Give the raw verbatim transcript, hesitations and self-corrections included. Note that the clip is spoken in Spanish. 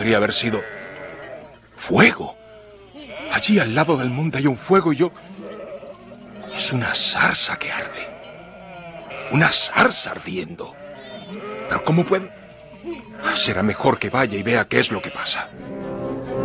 podría haber sido fuego. Allí al lado del monte hay un fuego y yo... Es una zarza que arde. Una zarza ardiendo. Pero ¿cómo puede...? Será mejor que vaya y vea qué es lo que pasa.